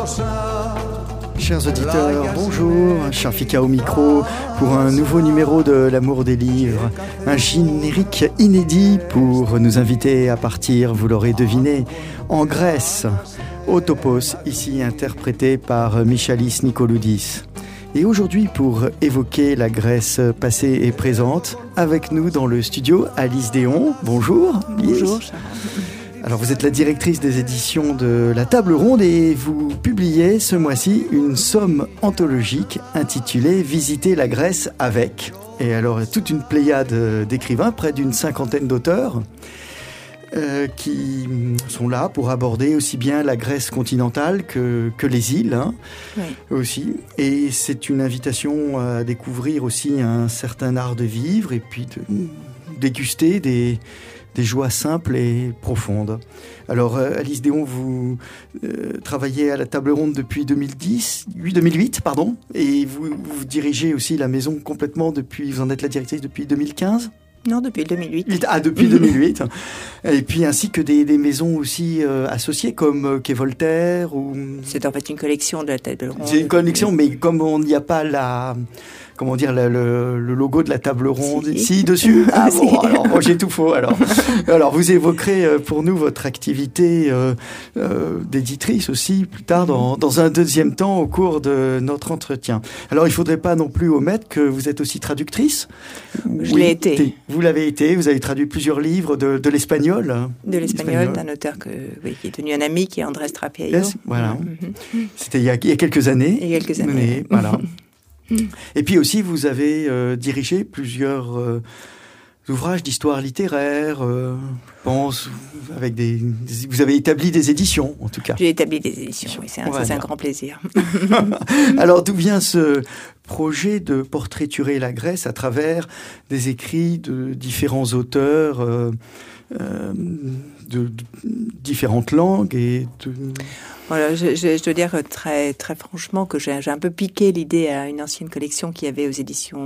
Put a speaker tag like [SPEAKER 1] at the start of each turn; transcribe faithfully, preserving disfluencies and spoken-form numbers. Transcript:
[SPEAKER 1] Chers auditeurs, bonjour, Shanfika au micro pour un nouveau numéro de L'Amour des livres. Un générique inédit pour nous inviter à partir, vous l'aurez deviné, en Grèce, au Topos, ici interprété par Michalis Nikoloudis. Et aujourd'hui, pour évoquer la Grèce passée et présente, avec nous dans le studio, Alice Déon. Bonjour.
[SPEAKER 2] Bonjour.
[SPEAKER 1] Alors, vous êtes la directrice des éditions de La Table Ronde et vous publiez ce mois-ci une somme anthologique intitulée « Visiter la Grèce avec ». Et alors, toute une pléiade d'écrivains, près d'une cinquantaine d'auteurs, euh, qui sont là pour aborder aussi bien la Grèce continentale que, que les îles, hein,
[SPEAKER 2] oui.
[SPEAKER 1] aussi. Et c'est une invitation à découvrir aussi un certain art de vivre et puis de déguster des... des joies simples et profondes. Alors, Alice Déon, vous euh, travaillez à la Table Ronde depuis deux mille dix, deux mille huit, pardon, et vous, vous dirigez aussi la maison complètement depuis, vous en êtes la directrice depuis deux mille quinze ?
[SPEAKER 2] Non, depuis deux mille huit.
[SPEAKER 1] Ah, depuis deux mille huit. Et puis ainsi que des, des maisons aussi euh, associées comme euh, Quai Voltaire ou...
[SPEAKER 2] C'est en fait une collection de la Table Ronde.
[SPEAKER 1] C'est une collection, mais comme on n'y a pas la... Comment dire, le, le, le logo de la Table Ronde
[SPEAKER 2] si.
[SPEAKER 1] ici, dessus. Ah bon, alors, bon, j'ai tout faux, alors. Alors, vous évoquerez pour nous votre activité euh, euh, d'éditrice aussi, plus tard, dans, dans un deuxième temps, au cours de notre entretien. Alors, il ne faudrait pas non plus omettre que vous êtes aussi traductrice.
[SPEAKER 2] Je oui, l'ai été.
[SPEAKER 1] Vous l'avez été, vous avez traduit plusieurs livres de, de l'espagnol.
[SPEAKER 2] De l'espagnol, d'un auteur que, oui, qui est devenu un ami, qui est Andrés Trapiello.
[SPEAKER 1] Yes, voilà. Mm-hmm. C'était il y, a, il y a quelques années.
[SPEAKER 2] Il y a quelques années.
[SPEAKER 1] Mais, voilà. Et puis aussi, vous avez euh, dirigé plusieurs euh, ouvrages d'histoire littéraire, euh, je pense, avec des, des, vous avez établi des éditions, en tout cas.
[SPEAKER 2] J'ai établi des éditions, oui, c'est un, c'est un grand plaisir.
[SPEAKER 1] Alors, d'où vient ce projet de portraiturer la Grèce à travers des écrits de différents auteurs euh, euh, de, de différentes langues et de...
[SPEAKER 2] Voilà, je, je, je dois dire très, très franchement que j'ai, j'ai un peu piqué l'idée à une ancienne collection qu'il y avait aux éditions